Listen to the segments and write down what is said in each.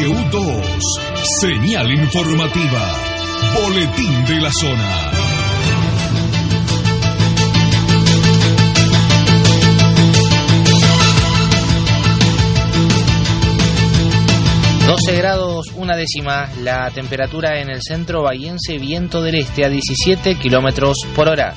W2, señal informativa, boletín de la zona. grados 1 décima, la temperatura en el centro bahiense, viento del este a 17 kilómetros por hora.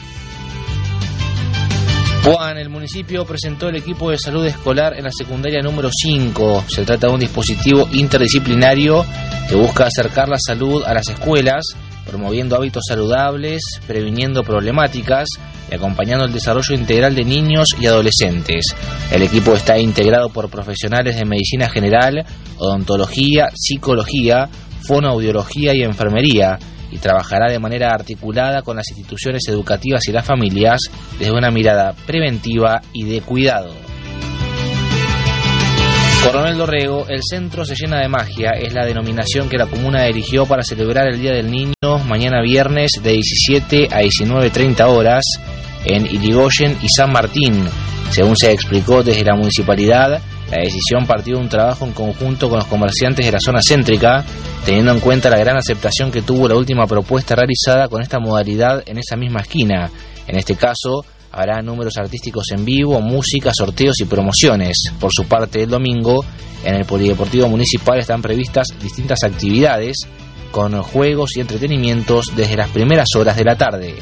Juan, el municipio presentó el equipo de salud escolar en la secundaria número 5. Se trata de un dispositivo interdisciplinario que busca acercar la salud a las escuelas, promoviendo hábitos saludables, previniendo problemáticas y acompañando el desarrollo integral de niños y adolescentes. El equipo está integrado por profesionales de medicina general, odontología, psicología, fonoaudiología y enfermería, y trabajará de manera articulada con las instituciones educativas y las familias desde una mirada preventiva y de cuidado. Coronel Dorrego, el centro se llena de magia, es la denominación que la comuna eligió para celebrar el Día del Niño mañana viernes de 17 a 19:30 horas en Irigoyen y San Martín. Según se explicó desde la municipalidad, la decisión partió de un trabajo en conjunto con los comerciantes de la zona céntrica, teniendo en cuenta la gran aceptación que tuvo la última propuesta realizada con esta modalidad en esa misma esquina. En este caso, habrá números artísticos en vivo, música, sorteos y promociones. Por su parte, el domingo, en el Polideportivo Municipal están previstas distintas actividades con juegos y entretenimientos desde las primeras horas de la tarde.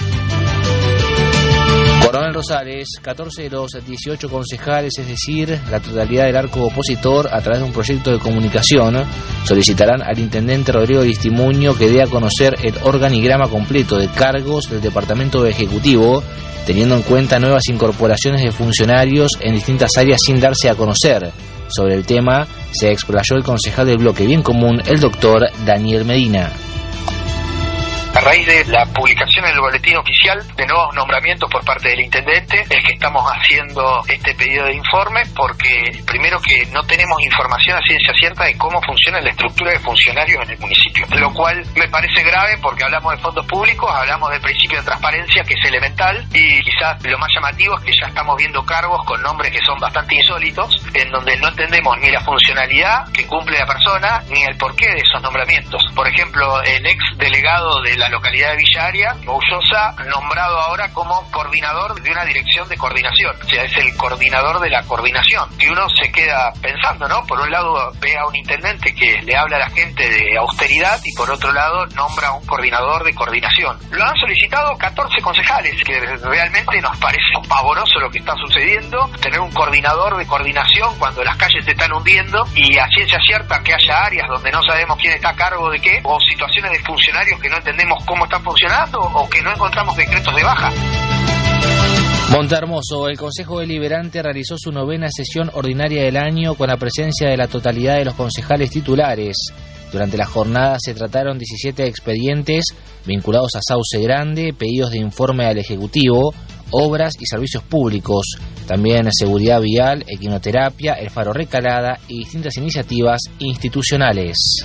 Coronel Rosales, 14 de los 18 concejales, es decir, la totalidad del arco opositor, a través de un proyecto de comunicación, solicitarán al intendente Rodrigo Aristimuño que dé a conocer el organigrama completo de cargos del Departamento Ejecutivo, teniendo en cuenta nuevas incorporaciones de funcionarios en distintas áreas sin darse a conocer. Sobre el tema se explayó el concejal del bloque Bien Común, el doctor Daniel Medina. A raíz de la publicación en el boletín oficial de nuevos nombramientos por parte del intendente, es que estamos haciendo este pedido de informe, porque primero que no tenemos información a ciencia cierta de cómo funciona la estructura de funcionarios en el municipio, lo cual me parece grave porque hablamos de fondos públicos, hablamos del principio de transparencia, que es elemental, y quizás lo más llamativo es que ya estamos viendo cargos con nombres que son bastante insólitos, en donde no entendemos ni la funcionalidad que cumple la persona, ni el porqué de esos nombramientos. Por ejemplo, el ex delegado de la localidad de Villa Aria, Ullosa, nombrado ahora como coordinador de una dirección de coordinación, o sea, es el coordinador de la coordinación, que uno se queda pensando, ¿no? Por un lado ve a un intendente que le habla a la gente de austeridad y por otro lado nombra a un coordinador de coordinación. Lo han solicitado 14 concejales, que realmente nos parece pavoroso lo que está sucediendo, tener un coordinador de coordinación cuando las calles se están hundiendo y a ciencia cierta que haya áreas donde no sabemos quién está a cargo de qué, o situaciones de funcionarios que no entendemos cómo están funcionando o que no encontramos decretos de baja. Montehermoso, el Consejo Deliberante realizó su 9ª sesión ordinaria del año con la presencia de la totalidad de los concejales titulares. Durante la jornada se trataron 17 expedientes vinculados a Sauce Grande, pedidos de informe al Ejecutivo, obras y servicios públicos, también seguridad vial, equinoterapia, el Faro Recalada y distintas iniciativas institucionales.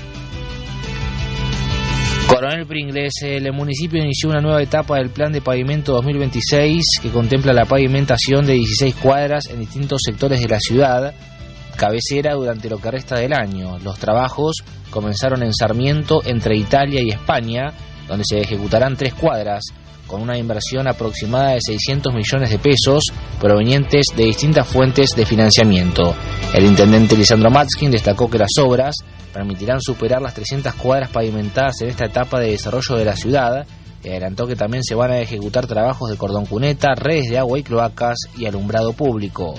Coronel Pringles, el municipio inició una nueva etapa del Plan de Pavimento 2026 que contempla la pavimentación de 16 cuadras en distintos sectores de la ciudad, cabecera durante lo que resta del año. Los trabajos comenzaron en Sarmiento, entre Italia y España, donde se ejecutarán 3 cuadras, con una inversión aproximada de 600 millones de pesos provenientes de distintas fuentes de financiamiento. El intendente Lisandro Matskin destacó que las obras permitirán superar las 300 cuadras pavimentadas en esta etapa de desarrollo de la ciudad, y adelantó que también se van a ejecutar trabajos de cordón cuneta, redes de agua y cloacas y alumbrado público.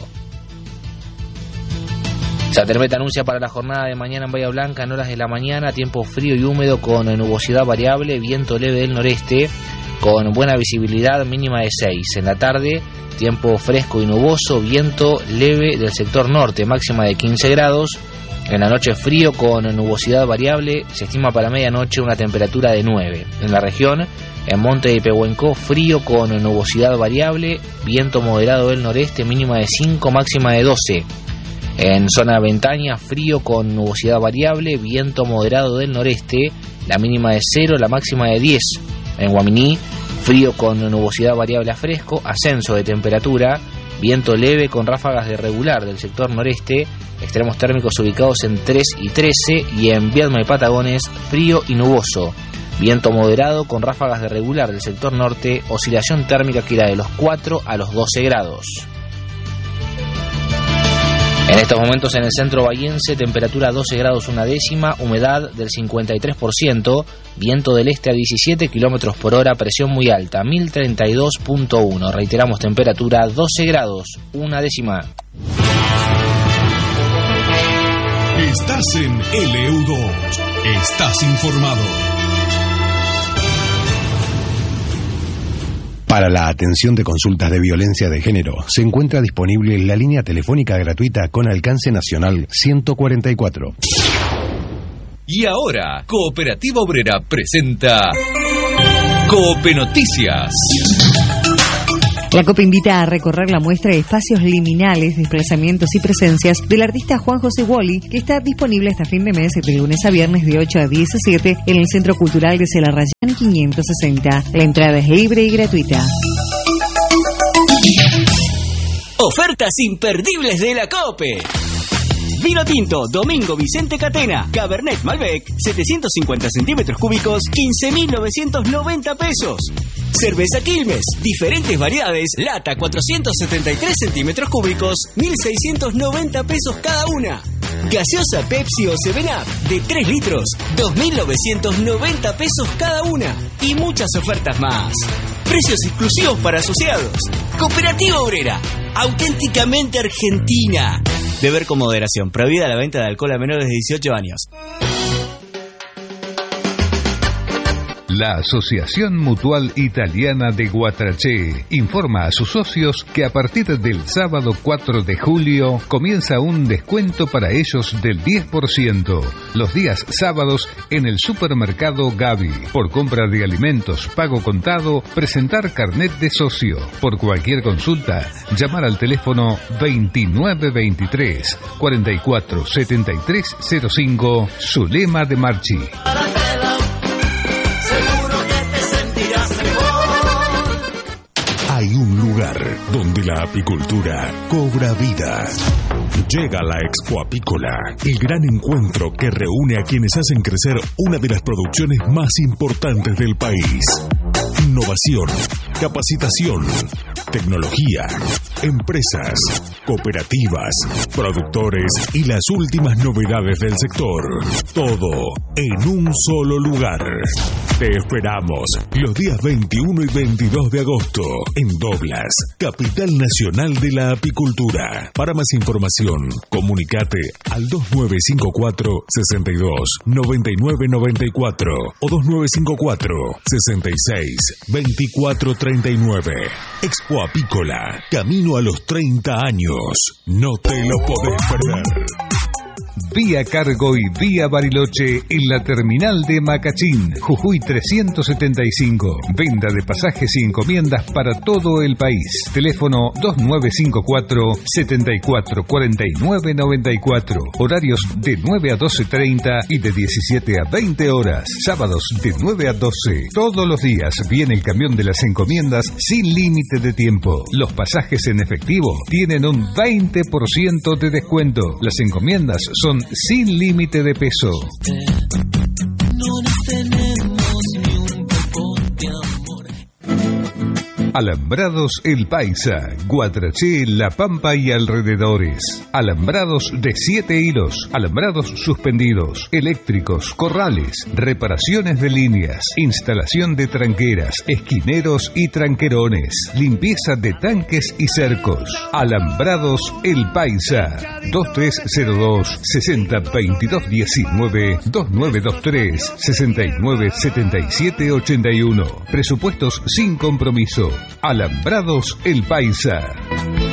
Satermet anuncia para la jornada de mañana en Bahía Blanca en horas de la mañana tiempo frío y húmedo con nubosidad variable, viento leve del noreste con buena visibilidad mínima de 6. En la tarde, tiempo fresco y nuboso, viento leve del sector norte, máxima de 15 grados. En la noche frío con nubosidad variable, se estima para medianoche una temperatura de 9. En la región, en Monte de Pehuenco, frío con nubosidad variable, viento moderado del noreste, mínima de 5, máxima de 12. En zona Ventaña, frío con nubosidad variable, viento moderado del noreste, la mínima de 0, la máxima de 10. En Guaminí, frío con nubosidad variable a fresco, ascenso de temperatura, Viento leve con ráfagas de regular del sector noreste, extremos térmicos ubicados en 3 y 13, y en Viedma y Patagones, frío y nuboso. Viento moderado con ráfagas de regular del sector norte, oscilación térmica que irá de los 4 a los 12 grados. En estos momentos en el centro bahiense, temperatura 12 grados 1 décima, humedad del 53%, viento del este a 17 km por hora, presión muy alta, 1032.1. Reiteramos, temperatura 12 grados 1 décima. Estás en LU2. Estás informado. Para la atención de consultas de violencia de género, se encuentra disponible la línea telefónica gratuita con alcance nacional 144. Y ahora, Cooperativa Obrera presenta Cope Noticias. La COPE invita a recorrer la muestra de espacios liminales, desplazamientos y presencias del artista Juan José Wally, que está disponible hasta fin de mes, de lunes a viernes de 8 a 17 en el Centro Cultural de Celarrayán 560. La entrada es libre y gratuita. Ofertas imperdibles de la COPE. Vino tinto, Domingo Vicente Catena, Cabernet Malbec, 750 centímetros cúbicos, 15.990 pesos. Cerveza Quilmes, diferentes variedades, lata, 473 centímetros cúbicos, 1.690 pesos cada una. Gaseosa Pepsi o 7up, de 3 litros, 2.990 pesos cada una. Y muchas ofertas más. Precios exclusivos para asociados. Cooperativa Obrera, auténticamente argentina. Beber con moderación. Prohibida la venta de alcohol a menores de 18 años. La Asociación Mutual Italiana de Guatraché informa a sus socios que a partir del sábado 4 de julio comienza un descuento para ellos del 10% los días sábados en el supermercado Gavi. Por compra de alimentos, pago contado, presentar carnet de socio. Por cualquier consulta, llamar al teléfono 2923 44 73 05 Zulema de Marchi. Hay un lugar donde la apicultura cobra vida. Llega la Expo Apícola, el gran encuentro que reúne a quienes hacen crecer una de las producciones más importantes del país. Innovación, capacitación, tecnología, empresas, cooperativas, productores y las últimas novedades del sector. Todo en un solo lugar. Te esperamos los días 21 y 22 de agosto en Doblas, capital nacional de la apicultura. Para más información, comunicate al 2954 62 99 94 o 2954 66 24 39. Expo Apícola, camino a los 30 años. No te lo podés perder. Vía Cargo y Vía Bariloche en la terminal de Macachín, Jujuy 375. Venta de pasajes y encomiendas para todo el país. Teléfono 2954 74 49 94. Horarios de 9 a 12:30 y de 17 a 20 horas. Sábados de 9 a 12. Todos los días viene el camión de las encomiendas sin límite de tiempo. Los pasajes en efectivo tienen un 20% de descuento. Las encomiendas son sin límite de peso. Alambrados El Paisa, Guatraché, La Pampa y alrededores. Alambrados de 7 hilos, alambrados suspendidos, eléctricos, corrales, reparaciones de líneas, instalación de tranqueras, esquineros y tranquerones, limpieza de tanques y cercos. Alambrados El Paisa, 2302 60 22 19 2923 69 77 81. Presupuestos sin compromiso. Alambrados El Paisa.